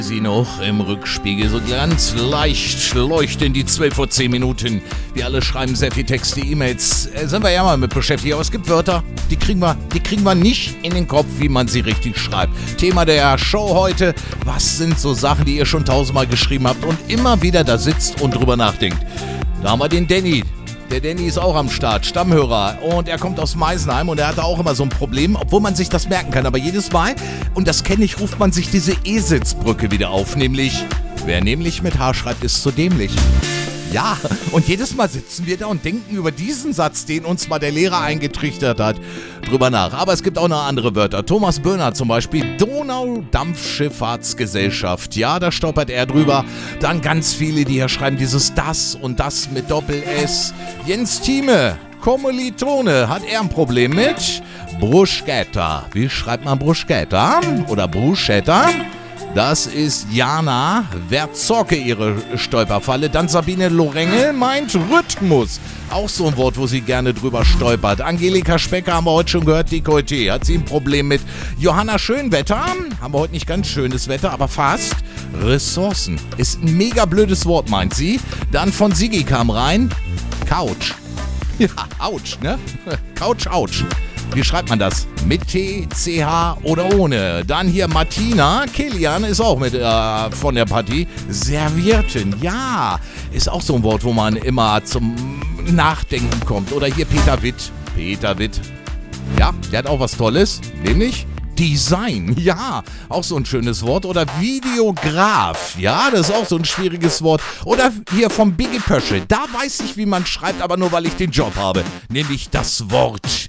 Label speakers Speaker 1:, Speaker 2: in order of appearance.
Speaker 1: Sie noch im Rückspiegel, so ganz leicht leuchten die 12:10 Wir alle schreiben sehr viel Texte, E-Mails. Sind wir ja mal mit beschäftigt. Aber es gibt Wörter, die kriegen wir nicht in den Kopf, wie man sie richtig schreibt. Thema der Show heute: Was sind so Sachen, die ihr schon tausendmal geschrieben habt und immer wieder da sitzt und drüber nachdenkt? Da haben wir den Danny. Der Danny ist auch am Start, Stammhörer, und er kommt aus Meisenheim und er hatte auch immer so ein Problem, obwohl man sich das merken kann, aber jedes Mal, und das kenne ich, ruft man sich diese Eselsbrücke wieder auf, nämlich, wer nämlich mit H schreibt, ist zu dämlich. Ja, und jedes Mal sitzen wir da und denken über diesen Satz, den uns mal der Lehrer eingetrichtert hat, drüber nach. Aber es gibt auch noch andere Wörter. Thomas Böhner zum Beispiel, Donaudampfschifffahrtsgesellschaft. Ja, da stolpert er drüber. Dann ganz viele, die hier schreiben, dieses das und das mit Doppel-S. Jens Thieme, Kommilitone, hat er ein Problem mit? Bruschetta. Wie schreibt man Bruschetta? Oder Bruschetta? Das ist Jana Verzocke, ihre Stolperfalle. Dann Sabine Lorengel meint Rhythmus. Auch so ein Wort, wo sie gerne drüber stolpert. Angelika Specker haben wir heute schon gehört, Dekolleté. Hat sie ein Problem mit. Johanna Schönwetter, haben wir heute nicht ganz schönes Wetter, aber fast. Ressourcen. Ist ein mega blödes Wort, meint sie. Dann von Sigi kam rein. Couch. Ja, ouch, ne? Couch, ouch. Wie schreibt man das? Mit T, CH oder ohne? Dann hier Martina. Kilian ist auch mit von der Partie. Servierten. Ja, ist auch so ein Wort, wo man immer zum Nachdenken kommt. Oder hier Peter Witt. Peter Witt. Ja, der hat auch was Tolles. Nämlich Design. Ja, auch so ein schönes Wort. Oder Videograf. Ja, das ist auch so ein schwieriges Wort. Oder hier vom Biggie Pöschel. Da weiß ich, wie man schreibt, aber nur, weil ich den Job habe. Nämlich das Wort